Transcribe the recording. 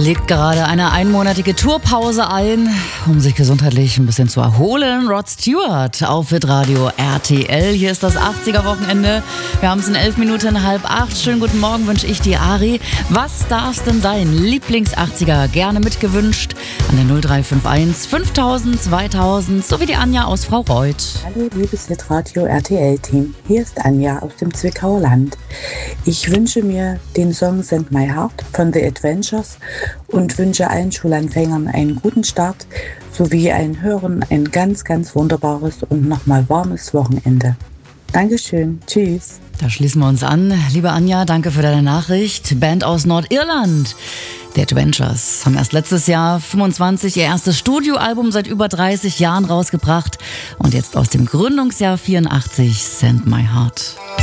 legt gerade eine einmonatige Tourpause ein, um sich gesundheitlich ein bisschen zu erholen. Rod Stewart auf Hitradio RTL. Hier ist das 80er-Wochenende. Wir haben es in 11 Minuten 7:30. Schönen guten Morgen wünsche ich dir, Ari. Was darf's denn sein? Lieblings-80er, gerne mitgewünscht an der 0351 5000 2000 sowie die Anja aus Fraureuth. Hallo liebes Hitradio RTL-Team, hier ist Anja aus dem Zwickauer Land. Ich wünsche mir den Song Send My Heart von The Adventures und wünsche allen Schulanfängern einen guten Start sowie allen Hörern ein ganz, ganz wunderbares und nochmal warmes Wochenende. Dankeschön, tschüss. Da schließen wir uns an. Liebe Anja, danke für deine Nachricht. Band aus Nordirland, The Adventures, haben erst letztes Jahr 25 ihr erstes Studioalbum seit über 30 Jahren rausgebracht und jetzt aus dem Gründungsjahr 84 Send My Heart.